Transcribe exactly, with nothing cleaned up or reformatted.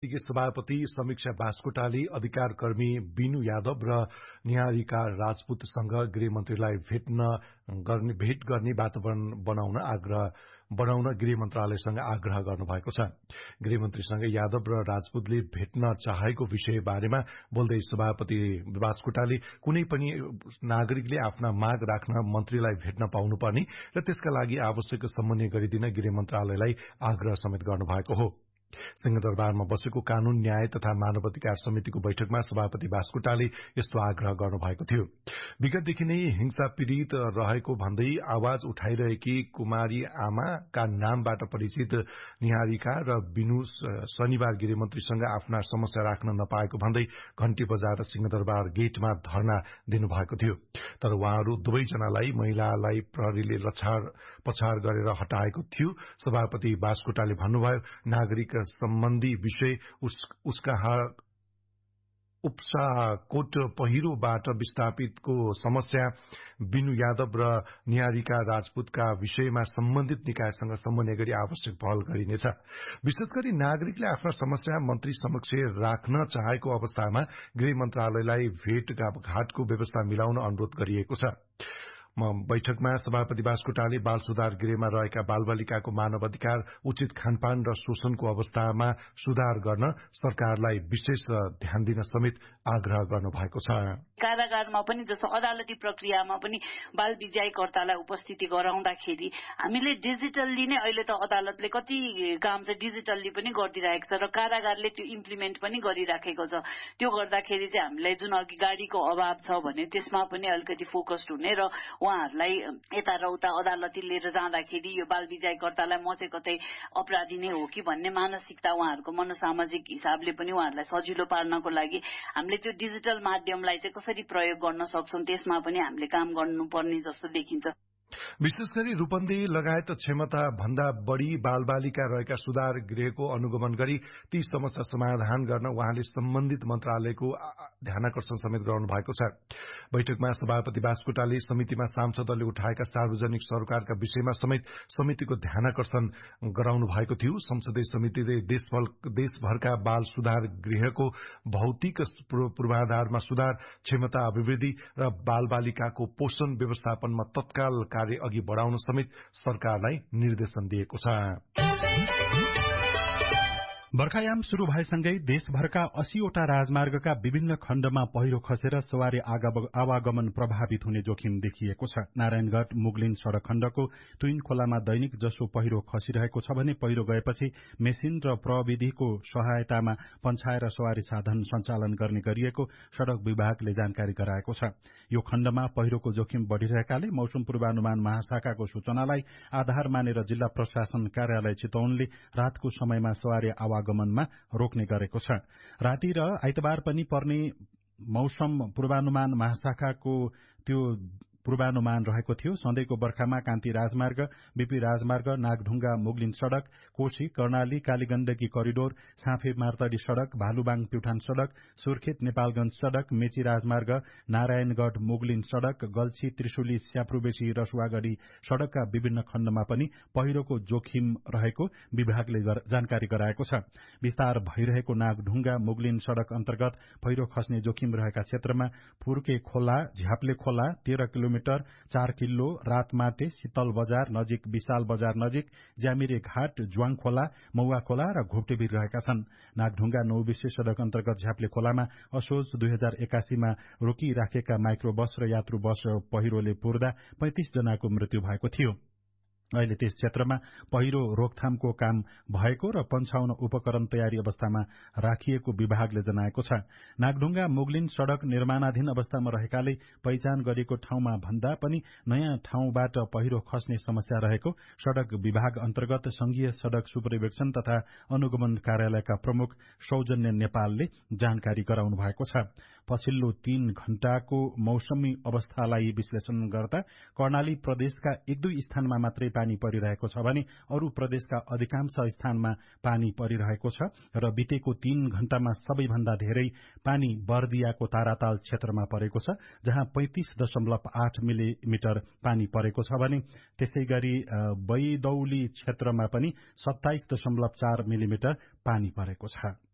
पार्टीकी सभापति समीक्षा बास्कोटाले अधिकार कर्मी बिनु यादव र निहारिका राजपूतसँग गृहमन्त्रीलाई भेट्न गर्ने भेट गर्ने वातावरण बनाउन आग्रह बनाउन गृह मन्त्रालयसँग आग्रह गर्नुभएको छ। गृहमन्त्रीसँग यादव र राजपूतले भेट्न चाहेको विषय बारेमा बोल्दै सभापति बास्कोटाले कुनै पनि नागरिकले आफ्ना माग राख्न मन्त्रीलाई भेट्न पाउनुपर्ने र त्यसका लागि आवश्यक समन्वय गरिदिन गृह मन्त्रालयलाई आग्रह समेत गर्नुभएको हो। सिंहदरबारमा बसेको कानून न्याय तथा मानवाधिकार समितिको बैठकमा सभापति बास्कोटाले यस्तो आग्रह गर्नुभएको थियो। विगतदेखि नै हिंसा पीड़ित रहेको भन्दै आवाज उठाइरहेकी कुमारी आमाका नामबाट परिचित निहारिका र बिनु शनिबार गृहमन्त्रीसँग आफ्ना समस्या राख्न नपाएको भन्दै घण्टी बजाएर सिंहदरबार गेटमा धरना दिनुभएको थियो। तर उहाँहरू दुवैजनालाई महिलालाई प्रहरीले लछार पछार गरेर हटाएको थियो। सभापति बास्कोटाले भन्नुभयो, नागरिक सम्बन्धी विषय उस, उसका उपसाकोट पहिरोबाट विस्थापितको समस्या बिनु यादव र निहारिका राजपूतका विषयमा सम्बन्धित निकायसँग समन्वय गरी आवश्यक पहल गरिनेछ। विशेष गरी नागरिकले आफ्ना समस्या मन्त्री समक्ष राख्न चाहेको अवस्थामा गृह मन्त्रालयलाई भेटघाटको व्यवस्था मिलाउन अनुरोध गरिएको छ। बैठकमा सभापति बास्कोटाले बाल सुधार गृहमा रहेका बालबालिकाको मानव अधिकार, उचित खानपान र शोषणको अवस्थामा सुधार गर्न सरकारलाई विशेष ध्यान दिन समेत आग्रह गर्नुभएको छ। कारागारमा पनि जस्तो अदालती प्रक्रियामा पनि बाल विजयकर्तालाई उपस्थिति गराउँदाखेरि हामीले डिजिटल्ली नै अहिले त अदालतले कति काम चाहिँ डिजिटल्ली पनि गरिरहेको छ र कारागारले त्यो इम्प्लिमेन्ट पनि गरिराखेको छ। त्यो गर्दाखेरि चाहिँ हामीलाई जुन अघि गाडीको अभाव छ भने त्यसमा पनि अलिकति फोकस्ड हुने र उहाँहरूलाई यता र उता अदालती लिएर जाँदाखेरि यो बाल विजयकर्तालाई म चाहिँ कतै अपराधी नै हो कि भन्ने मानसिकता उहाँहरूको मनोसामाजिक हिसाबले पनि उहाँहरूलाई सजिलो पार्नको लागि हामीले त्यो डिजिटल माध्यमलाई चाहिँ कसरी प्रयोग गर्न सक्छौं त्यसमा पनि हामीले काम गर्नुपर्ने जस्तो देखिन्छ। विशेष गरी रूपन्देही लगायत क्षमता भन्दा बढ़ी बालबालिका रहेका सुधार गृहको अनुगमन गरी ती समस्या समाधान गर्न उहाँले सम्बन्धित मन्त्रालयको ध्यानाकर्षण समेत गर्नु भएको छ। बैठकमा सभापति बास्कोटाले समितिमा सांसदहरूले उठाएका सार्वजनिक सरोकारका विषयमा समेत समितिको ध्यानाकर्षण गराउनु भएको थियो। संसदीय समितिले देशभरका बाल सुधार गृहको भौतिक पूर्वाधारमा सुधार, क्षमता अभिवृद्धि र बालबालिकाको पोषण व्यवस्थापनमा तत्काल कार्य अघि बढ़ाउन समेत सरकारलाई निर्देशन दिएको छ। बर्खायाम शुरू भएसँगै देशभरका अस्सीवटा राजमार्गका विभिन्न खण्डमा पहिरो खसेर सवारी आवागमन प्रभावित हुने जोखिम देखिएको छ। नारायणगढ़ मुगलिन सड़क खण्डको ट्विन खोलामा दैनिक जसो पहिरो खसिरहेको छ भने पहिरो गएपछि मेसिन र प्रविधिको सहायतामा पन्छाएर सवारी साधन सञ्चालन गर्ने गरिएको सड़क विभागले जानकारी गराएको छ। यो खण्डमा पहिरोको जोखिम बढ़िरहेकाले मौसम पूर्वानुमान महाशाखाको सूचनालाई आधार मानेर जिल्ला प्रशासन कार्यालय चितवनले रातको समयमा सवारी आवागमनमा रोक्ने गरेको छ। राति र आइतबार पनि पर्ने मौसम पूर्वानुमान महाशाखाको त्यो पूर्वानुमान रहेको थियो। सधैँको बर्खामा कान्ति राजमार्ग, बीपी राजमार्ग, नागढुङ्गा मुगलिन सड़क, कोशी, कर्णाली, कालीगण्डकी करिडोर, साँफे मार्तडी सड़क, भालुबाङ प्युठान सड़क, सुर्खेत नेपालगंज सड़क, मेची राजमार्ग, नारायणगढ़ मुगलिन सड़क, गल्छी त्रिशुली स्याप्रुबेसी रसुवागढ़ी सड़कका विभिन्न खण्डमा पनि पहिरोको जोखिम रहेको विभागले जानकारी गराएको छ। विस्तार भइरहेको नागढुङ्गा मुगलिन सड़क अन्तर्गत पहिरो खस्ने जोखिम रहेका क्षेत्रमा फुर्के खोला, झ्याप्ले खोला, तेह्र किलोमिटर चार किल्लो, रातमाटे, शीतल बजार नजिक, विशाल बजार नजिक, ज्यामिरे घाट, ज्वाङ खोला, मौवा खोला र घोप्टेबीर रहेका छन्। नागढुङ्गा नौ विशेष सड़क अन्तर्गत झ्याप्ले खोलामा असोज दुई हजार एकासीमा रोकिराखेका माइक्रो बस र यात्रु बस पहिरोले पुर्दा पैंतिस जनाको मृत्यु भएको थियो। अहिले त्यस क्षेत्रमा पहिरो रोकथामको काम भएको र पन्छाउन उपकरण तयारी अवस्थामा राखिएको विभागले जनाएको छ। नागढुङ्गा मुगलिन सड़क निर्माणाधीन अवस्थामा रहेकाले पहिचान गरिएको ठाउँमा भन्दा पनि नयाँ ठाउँबाट पहिरो खस्ने समस्या रहेको सड़क विभाग अन्तर्गत संघीय सड़क सुपरिवेक्षण तथा अनुगमन कार्यालयका प्रमुख सौजन्य नेपालले जानकारी गराउनु भएको छ। पछिल्लो तीन घण्टाको मौसमी अवस्थालाई विश्लेषण गर्दा कर्णाली प्रदेशका एक दुई स्थानमा मात्रै पानी परिरहेको छ भने अरू प्रदेशका अधिकांश स्थानमा पानी परिरहेको छ र बितेको तीन घण्टामा सबैभन्दा धेरै पानी बर्दियाको ताराताल क्षेत्रमा परेको छ, जहाँ पैंतिस दशमलव आठ मिलिमिटर पानी परेको छ भने त्यसै गरी बैदौली क्षेत्रमा पनि सत्ताइस दशमलव चार मिलिमिटर पानी परेको छ।